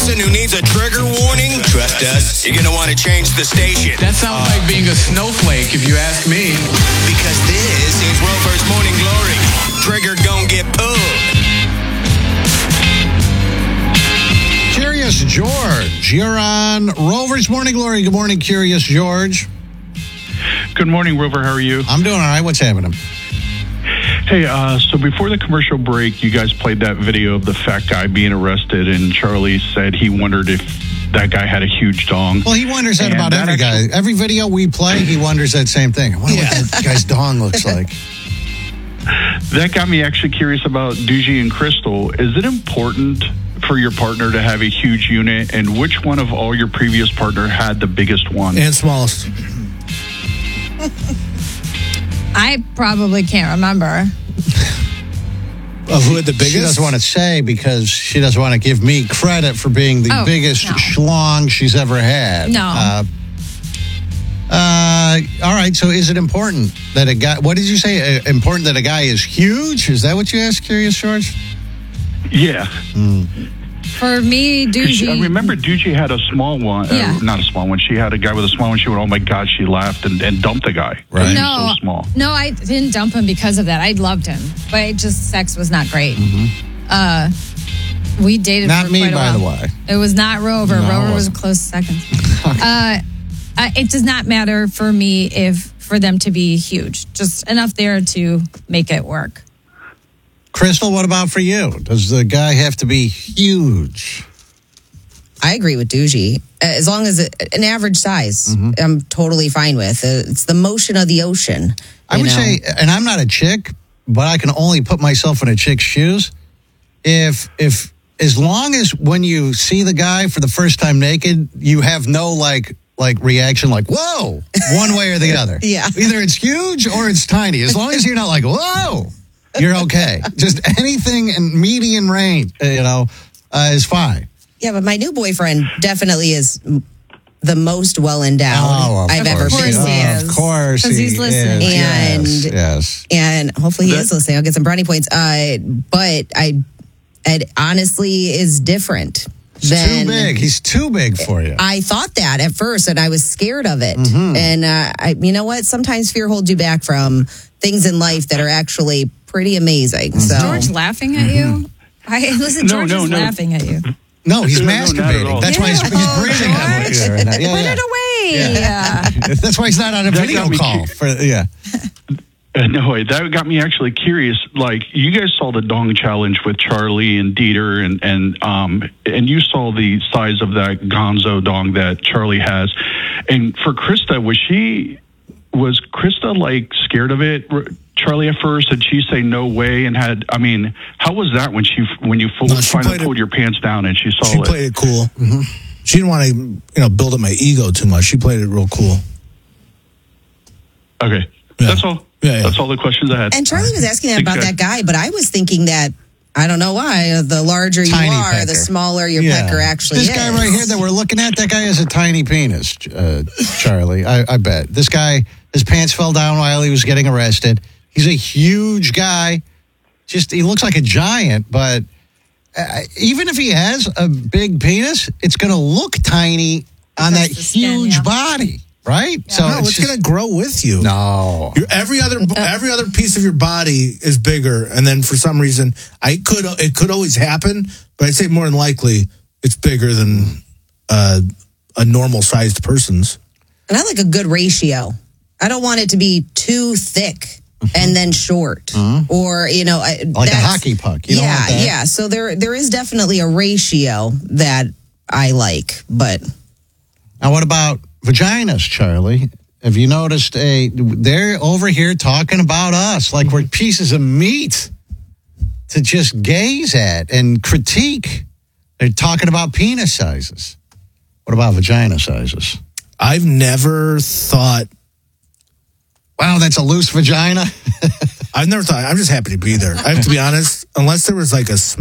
person who needs a trigger warning? Trust us, you're going to want to change the station. That sounds like being a snowflake, if you ask me. Because this is Rover's Morning Glory. Trigger gon' get pulled. Curious George, you're on Rover's Morning Glory. Good morning, Curious George. Good morning, Rover. How are you? I'm doing all right. What's happening? Hey, so before the commercial break, you guys played that video of the fat guy being arrested, and Charlie said he wondered if that guy had a huge dong. Well, he wonders that about every guy. Every video we play, he wonders that same thing. I wonder what that guy's dong looks like. That got me actually curious about Doogie and Crystal. Is it important for your partner to have a huge unit, and which one of all your previous partner had the biggest one? And smallest. I probably can't remember. Who had the biggest? She doesn't want to say because she doesn't want to give me credit for being the biggest schlong she's ever had. No. All right, so is it important that a guy, what did you say? Important that a guy is huge? Is that what you asked, Curious George? Yeah. For me, Doogie. I remember Doogie had a small one. Yeah. Not a small one. She had a guy with a small one. She went, oh my God, she laughed and dumped the guy. Right. He was so small. No, I didn't dump him because of that. I loved him, but sex was not great. We dated Not for me, quite a by while. the way. It was not Rover. No, Rover was a close second. It does not matter for me for them to be huge. Just enough there to make it work. Crystal, what about for you? Does the guy have to be huge? I agree with Doogie. As long as an average size, I'm totally fine with. It's the motion of the ocean. I would say, and I'm not a chick, but I can only put myself in a chick's shoes. If as long as when you see the guy for the first time naked, you have no like reaction like, whoa, one way or the other. Yeah. Either it's huge or it's tiny. As long as you're not like, whoa, you're okay. Just anything in median range, is fine. Yeah, but my new boyfriend definitely is the most well-endowed I've ever been with. Of course, because he's listening. And yes. And hopefully he is listening. I'll get some brownie points. But it honestly is different. Too big. He's too big for you. I thought that at first, and I was scared of it. And you know what? Sometimes fear holds you back from things in life that are actually pretty amazing. So George laughing at you? George is laughing at you. No, he's masturbating. That's why he's breathing heavily. Put it away. Yeah. That's why he's not on a video call. No, that got me actually curious. Like, you guys saw the dong challenge with Charlie and Dieter, and you saw the size of that gonzo dong that Charlie has. And for Krista, was Krista like scared of it, Charlie, at first? Did she say no way? And how was that when you finally pulled your pants down and she saw it? She played it cool. She didn't want to, build up my ego too much. She played it real cool. Okay. Yeah. That's all. Yeah. That's all the questions I had. And Charlie was asking about that guy, but I was thinking that, I don't know why, the larger you are, pecker. The smaller your pecker actually is. This guy right here that we're looking at, that guy has a tiny penis, Charlie. I bet. This guy, his pants fell down while he was getting arrested. He's a huge guy. He looks like a giant, but even if he has a big penis, it's going to look tiny on that huge body. Right? Yeah. So it's going to grow with you. No. Every other piece of your body is bigger, and then for some reason it could always happen, but I'd say more than likely it's bigger than a normal sized person's. And I like a good ratio. I don't want it to be too thick and then short, or like a hockey puck. You don't want that. Yeah. So there is definitely a ratio that I like, but now what about vaginas, Charlie? Have you noticed they're over here talking about us like we're pieces of meat to just gaze at and critique. They're talking about penis sizes. What about vagina sizes? I've never thought, wow, that's a loose vagina. I've never thought, I'm just happy to be there. I have to be honest, unless there was like a